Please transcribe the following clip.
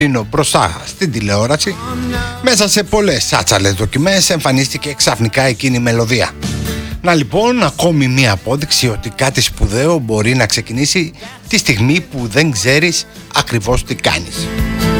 είναι μπροστά στην τηλεόραση, μέσα σε πολλές σάτσαλες δοκιμές εμφανίστηκε ξαφνικά εκείνη η μελωδία. Να λοιπόν, ακόμη μία απόδειξη ότι κάτι σπουδαίο μπορεί να ξεκινήσει τη στιγμή που δεν ξέρεις ακριβώς τι κάνεις.